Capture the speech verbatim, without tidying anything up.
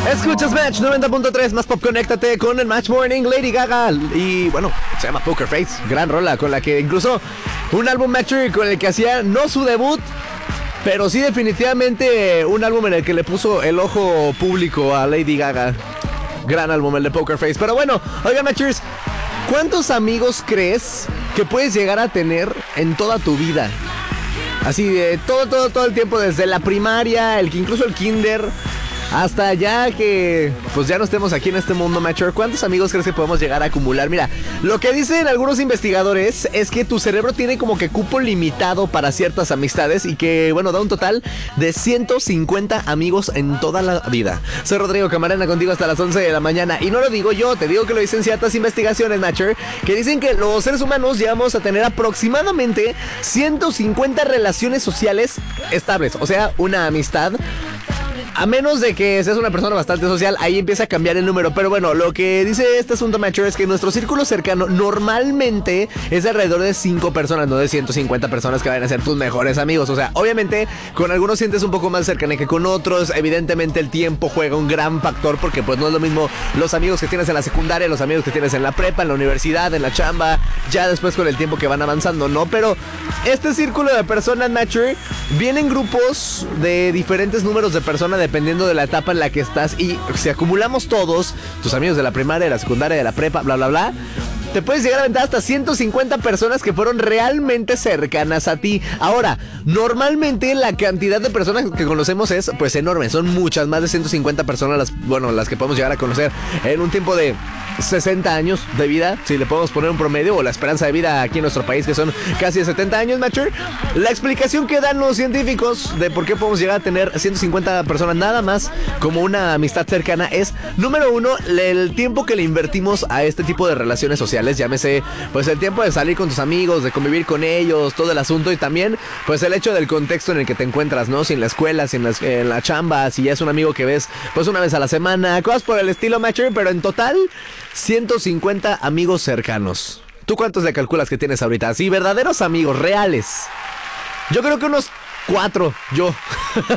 Escuchas Match noventa punto tres, más pop, conéctate con el Match Morning, Lady Gaga. Y bueno, se llama Poker Face, gran rola con la que incluso un álbum Matcher con el que hacía no su debut, pero sí definitivamente un álbum en el que le puso el ojo público a Lady Gaga. Gran álbum el de Poker Face. Pero bueno, oigan Matchers, ¿cuántos amigos crees que puedes llegar a tener en toda tu vida? Así de todo, todo, todo el tiempo, desde la primaria, el que incluso el kinder, hasta ya que pues ya no estemos aquí en este mundo mature. ¿Cuántos amigos crees que podemos llegar a acumular? Mira, lo que dicen algunos investigadores es que tu cerebro tiene como que cupo limitado para ciertas amistades y que, bueno, da un total de ciento cincuenta amigos en toda la vida. Soy Rodrigo Camarena, contigo hasta las once de la mañana. Y no lo digo yo, te digo que lo dicen ciertas investigaciones, mature, que dicen que los seres humanos llegamos a tener aproximadamente ciento cincuenta relaciones sociales estables. O sea, una amistad. A menos de que seas una persona bastante social, ahí empieza a cambiar el número. Pero bueno, lo que dice este asunto mature es que nuestro círculo cercano normalmente es de alrededor de cinco personas, no de ciento cincuenta personas que vayan a ser tus mejores amigos. O sea, obviamente con algunos sientes un poco más cercanía que con otros. Evidentemente el tiempo juega un gran factor, porque pues no es lo mismo los amigos que tienes en la secundaria, los amigos que tienes en la prepa, en la universidad, en la chamba, ya después con el tiempo que van avanzando, ¿no? Pero este círculo de personas mature viene en grupos de diferentes números de personas dependiendo de la etapa en la que estás. Y si acumulamos todos, tus amigos de la primaria, de la secundaria, de la prepa, bla, bla, bla, te puedes llegar a aventar hasta ciento cincuenta personas que fueron realmente cercanas a ti. Ahora, normalmente la cantidad de personas que conocemos es pues enorme. Son muchas, más de ciento cincuenta personas las, bueno, las que podemos llegar a conocer en un tiempo de sesenta años de vida, si le podemos poner un promedio, o la esperanza de vida aquí en nuestro país, que son casi de setenta años, mature. La explicación que dan los científicos de por qué podemos llegar a tener ciento cincuenta personas nada más como una amistad cercana es, número uno, el tiempo que le invertimos a este tipo de relaciones sociales. Llámese pues el tiempo de salir con tus amigos, de convivir con ellos, todo el asunto, y también pues el hecho del contexto en el que te encuentras, ¿no? Si en la escuela, si en la, en la chamba, si ya es un amigo que ves pues una vez a la semana, cosas por el estilo, mature. Pero en total ciento cincuenta amigos cercanos. ¿Tú cuántos le calculas que tienes ahorita? Sí, verdaderos amigos, reales. Yo creo que unos cuatro, yo.